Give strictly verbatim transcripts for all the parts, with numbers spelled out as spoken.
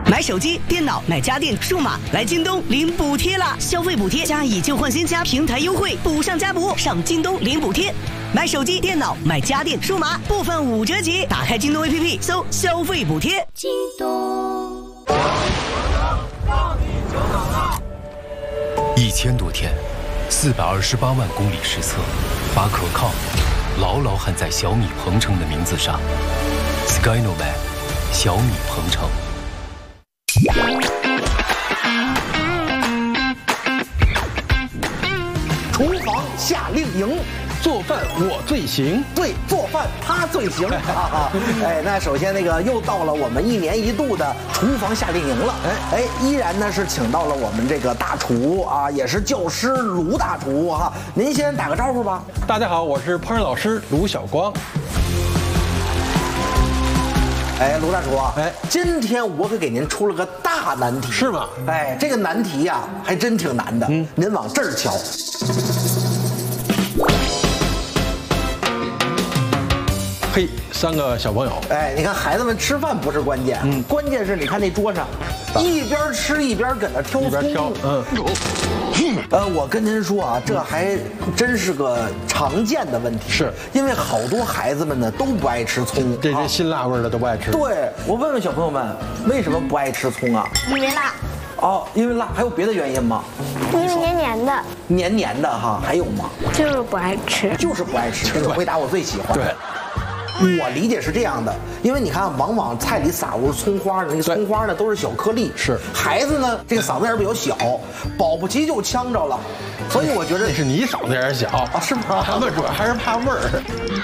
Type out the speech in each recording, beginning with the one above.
买手机、电脑、买家电、数码，来京东领补贴啦！消费补贴加以旧换新加平台优惠，补上加补，上京东领补贴。买手机、电脑、买家电、数码，部分五折起。打开京东 A P P， 搜消费补贴。京东。 一千多天，四百二十八万公里实测，把可靠牢牢焊在小米鹏程的名字上。Skynovan， 小米鹏程。 厨房夏令营， 做饭我最行， 对，做饭他最行。哎，那首先那个又到了我们一年一度的厨房夏令营了。哎哎，依然呢是请到了我们这个大厨啊，也是教师卢大厨哈。您先打个招呼吧。 大家好，我是烹饪老师卢晓光。 哎，卢大厨啊，哎，今天我可给您出了个大难题， 是吗？ 哎，这个难题呀、啊，还真挺难的。嗯，您往这儿瞧。 嘿，三个小朋友， 哎，你看孩子们吃饭不是关键，嗯，关键是你看那桌上，一边吃一边搁那挑葱， 一边挑，嗯。 呃，我跟您说啊，这还真是个常见的问题， 是因为好多孩子们呢都不爱吃葱， 这些辛辣味的都不爱吃。 对，我问问小朋友们，为什么不爱吃葱啊？ 因为辣。 哦，因为辣，还有别的原因吗？ 因为黏黏的。 黏黏的哈，还有吗？ 就是不爱吃。 就是不爱吃。这个回答我最喜欢。 对。 我理解是这样的，因为你看，往往菜里撒入葱花，那个葱花呢都是小颗粒， 是孩子呢这个嗓子眼比较小，保不齐就呛着了，所以我觉得那是你嗓子眼小啊，是吗？ 他们主要还是怕味儿。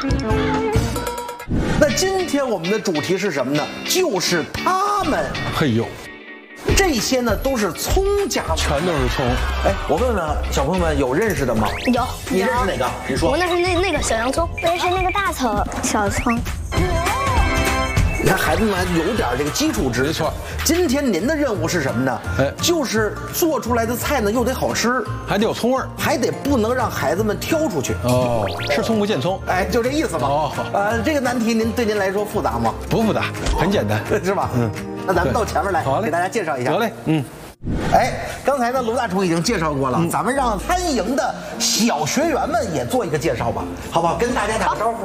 那今天我们的主题是什么呢？就是他们。 嘿呦。 这些呢都是葱家的， 全都是葱。 哎，我问问小朋友们有认识的吗？ 有。 你认识哪个？你说。 我那是那那个小洋葱，我认识那个大葱小葱。 你看孩子们还有点这个基础知识。 没错。 今天您的任务是什么呢？哎，就是做出来的菜呢又得好吃， 还得有葱味儿， 还得不能让孩子们挑出去。 哦，吃葱不见葱。 哎，就这意思吧。哦。呃，这个难题您对您来说复杂吗？ 不复杂，很简单， 是吧？嗯。那咱们到前面来，给大家介绍一下。 得嘞，嗯。 哎，刚才呢，卢大厨已经介绍过了，嗯、咱们让参营的小学员们也做一个介绍吧，好不好？跟大家打个招呼。